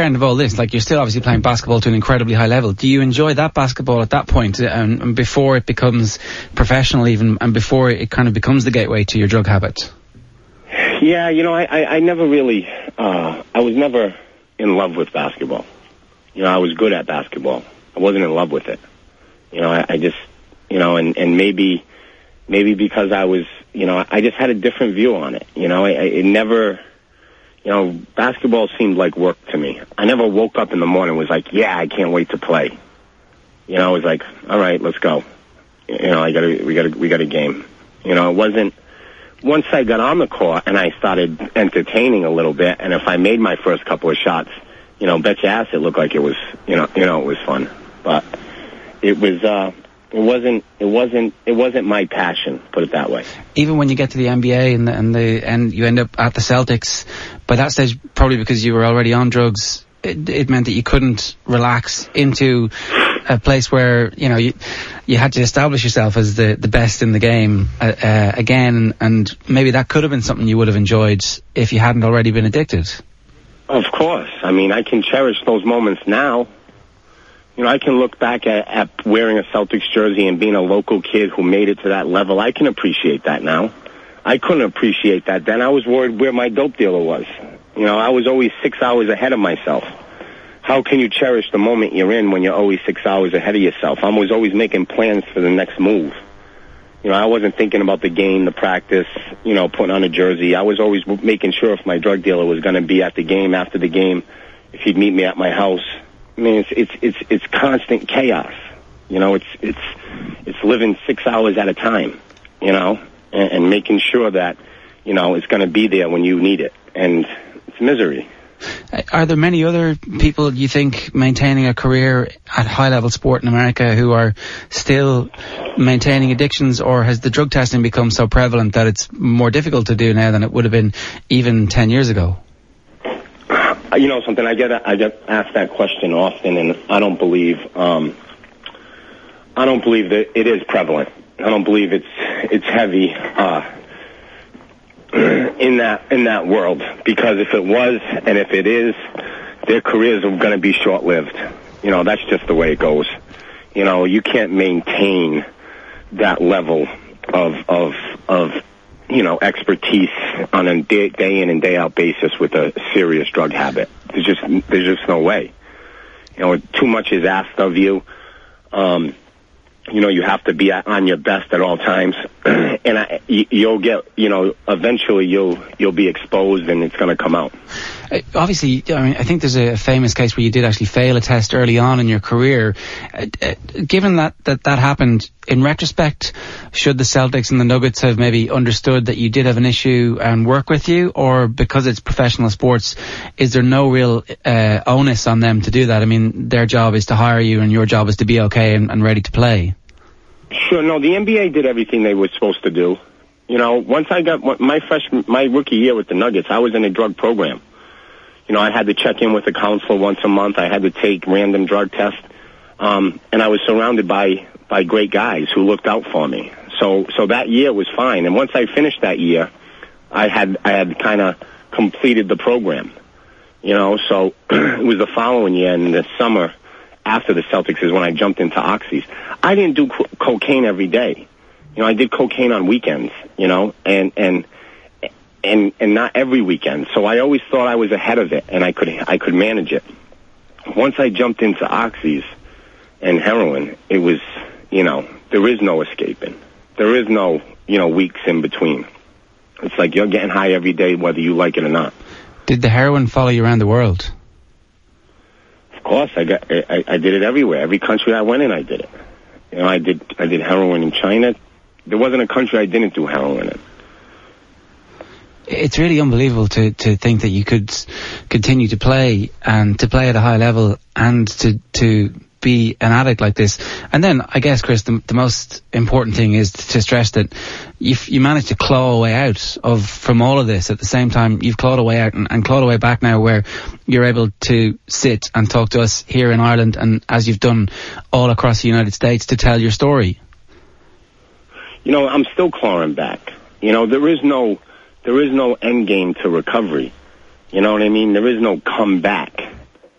end of all this, like, you're still obviously playing basketball to an incredibly high level. Do you enjoy that basketball at that point, and before it becomes professional even, and before it kind of becomes the gateway to your drug habit? Yeah, I never really, I was never in love with basketball. I was good at basketball. I wasn't in love with it. I just, and maybe because I was, I just had a different view on it. It never, basketball seemed like work to me. I never woke up in the morning and was like, yeah, I can't wait to play. I was like, all right, let's go. We got a game. It wasn't, once I got on the court and I started entertaining a little bit, and if I made my first couple of shots, bet your ass it looked like it was, it was fun. But it wasn't my passion, put it that way. Even when you get to the NBA and you end up at the Celtics, by that stage, probably because you were already on drugs, it meant that you couldn't relax into a place where, you had to establish yourself as the best in the game again, and maybe that could have been something you would have enjoyed if you hadn't already been addicted. Of course. I mean, I can cherish those moments now. I can look back at wearing a Celtics jersey and being a local kid who made it to that level. I can appreciate that now. I couldn't appreciate that then. I was worried where my dope dealer was. I was always 6 hours ahead of myself. How can you cherish the moment you're in when you're always 6 hours ahead of yourself? I was always making plans for the next move. I wasn't thinking about the game, the practice, putting on a jersey. I was always making sure if my drug dealer was going to be at the game, after the game, if he'd meet me at my house. I mean, it's constant chaos. It's living 6 hours at a time, and making sure that, it's going to be there when you need it. And it's misery. Are there many other people, you think, maintaining a career at high-level sport in America who are still maintaining addictions, or has the drug testing become so prevalent that it's more difficult to do now than it would have been even 10 years ago? Something, I get asked that question often, and I don't believe that it is prevalent. I don't believe it's heavy in that world, because if it was, and if it is, their careers are going to be short-lived. That's just the way it goes. You can't maintain that level of expertise on a day in and day out basis with a serious drug habit. There's just no way. Too much is asked of you. You have to be on your best at all times, and you'll get, eventually you'll be exposed, and it's going to come out. Obviously, I think there's a famous case where you did actually fail a test early on in your career. Given that happened, in retrospect, should the Celtics and the Nuggets have maybe understood that you did have an issue and work with you, or because it's professional sports, is there no real onus on them to do that? I mean, their job is to hire you, and your job is to be okay and ready to play. Sure. No, the NBA did everything they were supposed to do. Once I got my rookie year with the Nuggets, I was in a drug program. I had to check in with a counselor once a month. I had to take random drug tests, and I was surrounded by great guys who looked out for me. So that year was fine. And once I finished that year, I had kind of completed the program. So it was the following year, in the summer after the Celtics, is when I jumped into oxys. I didn't do cocaine every day. I did cocaine on weekends, and not every weekend. So I always thought I was ahead of it, and I could manage it. Once I jumped into oxys and heroin, it was, there is no escaping. There is no, weeks in between. It's like you're getting high every day, whether you like it or not. Did the heroin follow you around the world? Of course, I did it everywhere. Every country I went in, I did it. I did heroin in China. There wasn't a country I didn't do heroin in. It's really unbelievable to think that you could continue to play, and to play at a high level, and to be an addict like this. And then, I guess, Chris, the most important thing is to stress that you managed to claw a way out from all of this. At the same time, you've clawed a way out and clawed a way back now, where you're able to sit and talk to us here in Ireland, and as you've done all across the United States, to tell your story. I'm still clawing back. There is no end game to recovery. You know what I mean? There is no comeback.